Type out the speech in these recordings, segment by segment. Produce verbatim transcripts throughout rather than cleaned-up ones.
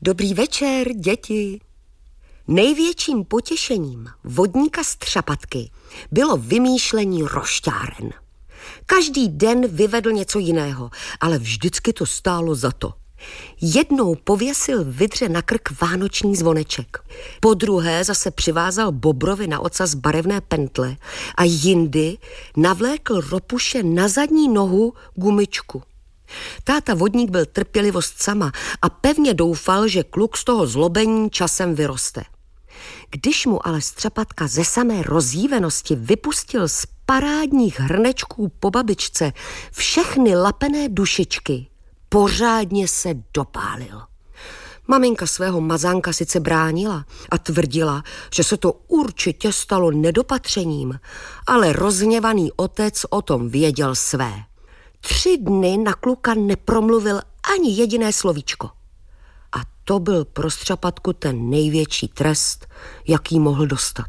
Dobrý večer, děti. Největším potěšením vodníka Střapatky bylo vymýšlení rošťáren. Každý den vyvedl něco jiného, ale vždycky to stálo za to. Jednou pověsil vydře na krk vánoční zvoneček. Podruhé zase přivázal bobrovi na ocas barevné pentle a jindy navlékl Ropuše na zadní nohu gumičku. Táta vodník byl trpělivost sama a pevně doufal, že kluk z toho zlobení časem vyroste. Když mu ale Střapatka ze samé rozjívenosti vypustil z parádních hrnečků po babičce všechny lapené dušičky, pořádně se dopálil. Maminka svého mazánka sice bránila a tvrdila, že se to určitě stalo nedopatřením, ale rozhněvaný otec o tom věděl své. Tři dny na kluka nepromluvil ani jediné slovíčko. A to byl pro Střapatku ten největší trest, jaký mohl dostat.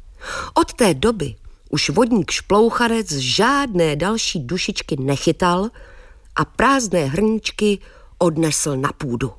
Od té doby už vodník Šploucharec žádné další dušičky nechytal a prázdné hrníčky odnesl na půdu.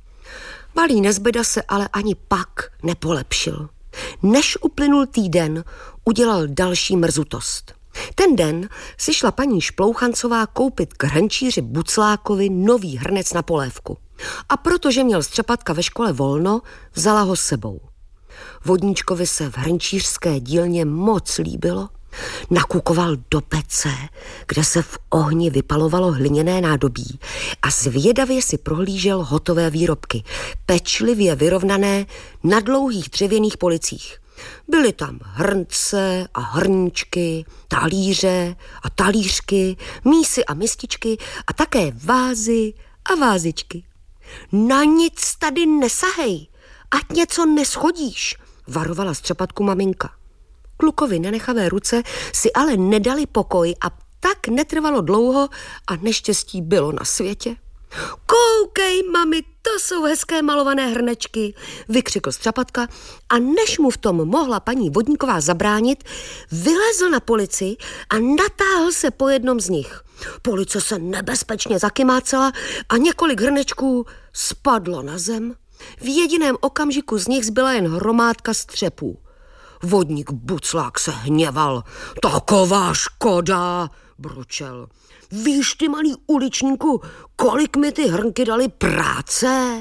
Malý Nezbeda se ale ani pak nepolepšil. Než uplynul týden, udělal další mrzutost. Ten den si šla paní Šplouchancová koupit k hrnčíři Buclákovi nový hrnec na polévku. A protože měl Střapatka ve škole volno, vzala ho s sebou. Vodníčkovi se v hrnčířské dílně moc líbilo. Nakukoval do pece, kde se v ohni vypalovalo hliněné nádobí a zvědavě si prohlížel hotové výrobky, pečlivě vyrovnané na dlouhých dřevěných policích. Byly tam hrnce a hrníčky, talíře a talířky, mísy a mističky a také vázy a vázičky. Na nic tady nesahej, ať něco neschodíš, varovala Střapatku maminka. Klukovi nenechavé ruce si ale nedali pokoj a tak netrvalo dlouho a neštěstí bylo na světě. Koukej, mami, to jsou hezké malované hrnečky, vykřikl Střapatka a než mu v tom mohla paní Vodníková zabránit, vylezl na polici a natáhl se po jednom z nich. Police se nebezpečně zakymácela a několik hrnečků spadlo na zem. V jediném okamžiku z nich zbyla jen hromádka střepů. Vodník Buclák se hněval. Taková škoda, bručel. Víš ty, malý uličníku, kolik mi ty hrnky dali práce?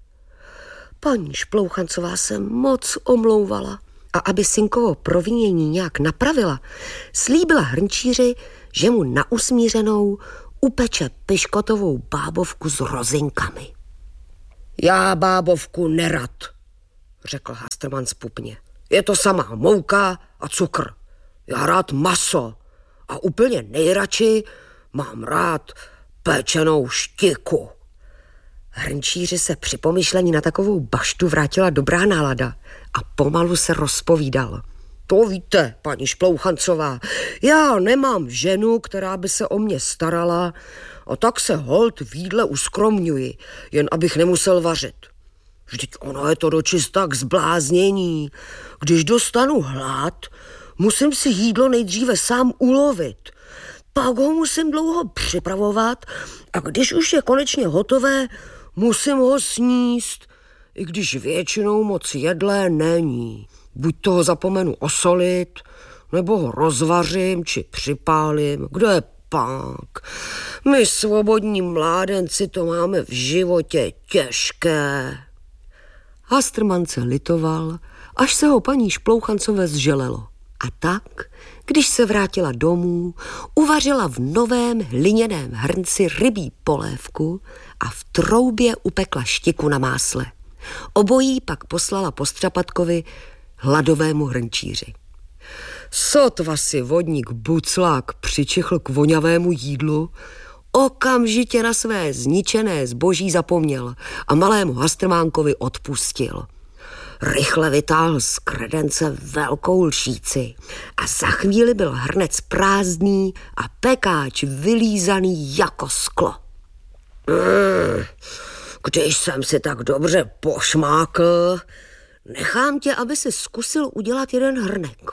Paní Šplouchancová se moc omlouvala a aby synkovo provinění nějak napravila, slíbila hrnčíři, že mu na usmířenou upeče piškotovou bábovku s rozinkami. Já bábovku nerad, řekl Hastrman zpupně. Je to samá mouka a cukr. Já rád maso a úplně nejradši mám rád pečenou štiku. Hrnčíři se při pomyšlení na takovou baštu vrátila dobrá nálada a pomalu se rozpovídal. To víte, paní Šplouchancová, já nemám ženu, která by se o mě starala, a tak se holt v jídle uskromňuji, jen abych nemusel vařit. Vždyť ono je to dočista k zbláznění. Když dostanu hlad, musím si jídlo nejdříve sám ulovit. Pak ho musím dlouho připravovat a když už je konečně hotové, musím ho sníst, i když většinou moc jedlé není. Buď toho zapomenu osolit, nebo ho rozvařím či připálím. Kdo je pak? My svobodní mládenci to máme v životě těžké. Hastrman se litoval, až se ho paní Šplouchancové zželelo. A tak, když se vrátila domů, uvařila v novém hliněném hrnci rybí polévku a v troubě upekla štiku na másle. Obojí pak poslala po Střapatkovi hladovému hrnčíři. Sotva si vodník Buclák přičichl k voňavému jídlu, okamžitě na své zničené zboží zapomněl a malému Hastrmánkovi odpustil. Rychle vytáhl z kredence velkou lžíci a za chvíli byl hrnec prázdný a pekáč vylízaný jako sklo. Mm, když jsem si tak dobře pošmákl, nechám tě, aby si zkusil udělat jeden hrnek.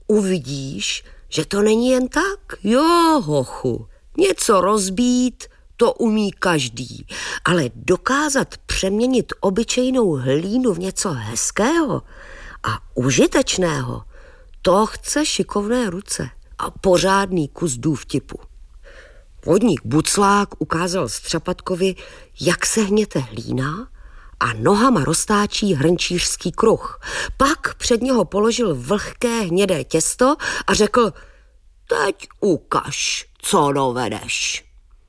Uvidíš, že to není jen tak. Jo, hochu, něco rozbít, to umí každý, ale dokázat přeměnit obyčejnou hlínu v něco hezkého a užitečného, to chce šikovné ruce a pořádný kus důvtipu. Vodník Buclák ukázal Střapatkovi, jak se hněte hlína a nohama roztáčí hrnčířský kruh. Pak před něho položil vlhké hnědé těsto a řekl: teď ukaž, co dovedeš.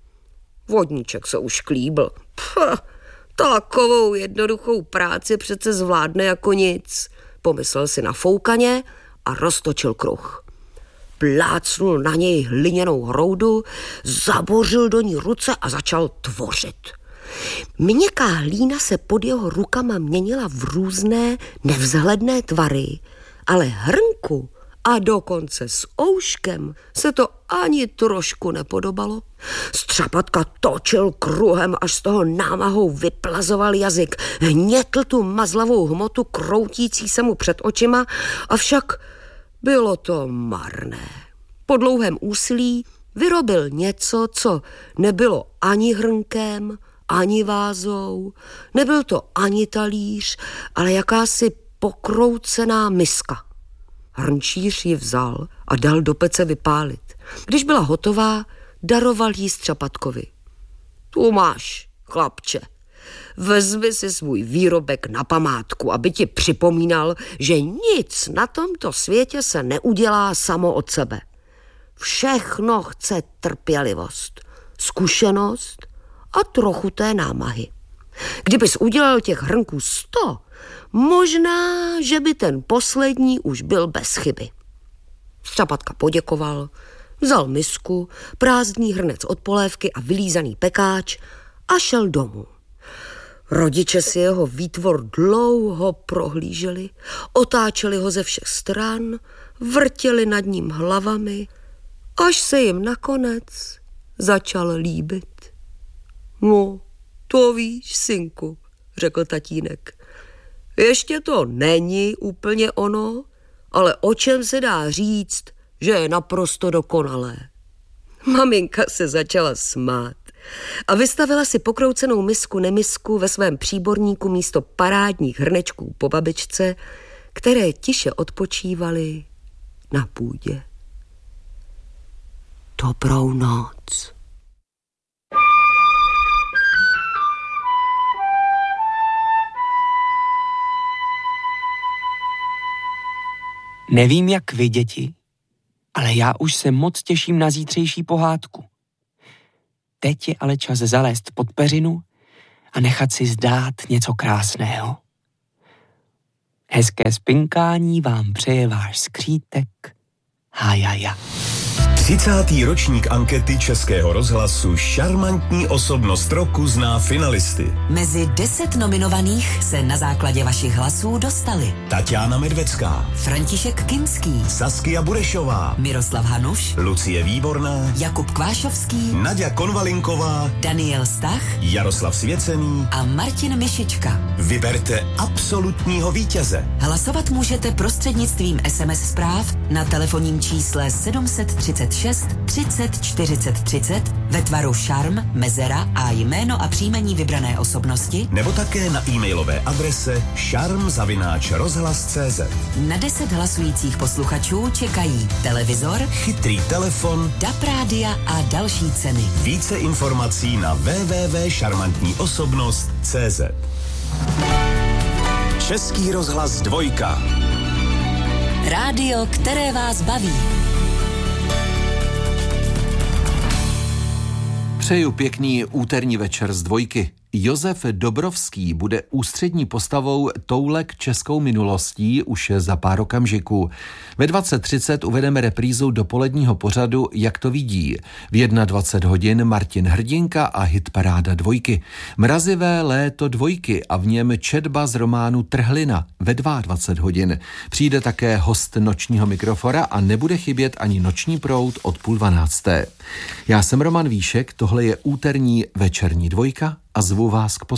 Vodníček se už klíbl. Pff, takovou jednoduchou práci přece zvládne jako nic. Pomyslel si na foukaně a roztočil kruh. Plácnul na něj hliněnou hroudu, zabořil do ní ruce a začal tvořit. Měkká hlína se pod jeho rukama měnila v různé nevzhledné tvary, ale hrnku a dokonce s ouškem se to ani trošku nepodobalo. Střapatka točil kruhem, až z toho námahou vyplazoval jazyk, hnětl tu mazlavou hmotu kroutící se mu před očima, avšak bylo to marné. Po dlouhém úsilí vyrobil něco, co nebylo ani hrnkem, ani vázou, nebyl to ani talíř, ale jakási pokroucená miska. Hrnčíř ji vzal a dal do pece vypálit. Když byla hotová, daroval jí Střapatkovi. Tu máš, chlapče. Vezmi si svůj výrobek na památku, aby ti připomínal, že nic na tomto světě se neudělá samo od sebe. Všechno chce trpělivost, zkušenost a trochu té námahy. Kdybys udělal těch hrnků sto, možná, že by ten poslední už byl bez chyby. Střapatka poděkoval, vzal misku, prázdný hrnec od polévky a vylízaný pekáč a šel domů. Rodiče si jeho výtvor dlouho prohlíželi, otáčeli ho ze všech stran, vrtěli nad ním hlavami, až se jim nakonec začal líbit. No, to víš, synku, řekl tatínek. Ještě to není úplně ono, ale o čem se dá říct, že je naprosto dokonalé. Maminka se začala smát a vystavila si pokroucenou misku nemisku ve svém příborníku místo parádních hrnečků po babičce, které tiše odpočívaly na půdě. Dobrou noc. Nevím, jak vy, děti, ale já už se moc těším na zítřejší pohádku. Teď je ale čas zalézt pod peřinu a nechat si zdát něco krásného. Hezké spinkání vám přeje váš skřítek Hájaja. třicátý ročník ankety Českého rozhlasu Šarmantní osobnost roku zná finalisty. Mezi deset nominovaných se na základě vašich hlasů dostali Tatiana Medvecká, František Kinský, Saskia Burešová, Miroslav Hanuš, Lucie Výborná, Jakub Kvášovský, Naďa Konvalinková, Daniel Stach, Jaroslav Svěcený a Martin Mišička. Vyberte absolutního vítěze. Hlasovat můžete prostřednictvím es em es zpráv na telefonním čísle sedm set třicet šest třicet čtyřicet třicet ve tvaru šarm, mezera a jméno a příjmení vybrané osobnosti, nebo také na e-mailové adrese šarm zavináč rozhlas tečka cé zet. Na deset hlasujících posluchačů čekají televizor, chytrý telefon, D A B rádia a další ceny. Více informací na w w w tečka šarmantní osobnost tečka cé zet. Český rozhlas dvojka. Rádio, které vás baví. Přeju pěkný úterní večer z dvojky. Josef Dobrovský bude ústřední postavou Toulek českou minulostí už za pár okamžiků. Ve dvacet třicet uvedeme reprízu dopoledního pořadu Jak to vidí. V dvacet jedna hodin Martin Hrdinka a hitparáda dvojky. Mrazivé léto dvojky a v něm četba z románu Trhlina ve dvacet dva hodin. Přijde také host nočního mikrofora a nebude chybět ani noční proud od půl dvanácté. Já jsem Roman Víšek, tohle je úterní večerní dvojka a zvu vás k poslechu.